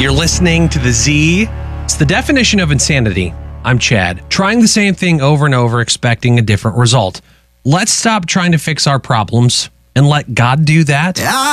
You're listening to The Z. It's the definition of insanity. I'm Chad. Trying the same thing over and over, expecting a different result. Let's stop trying to fix our problems and let God do that.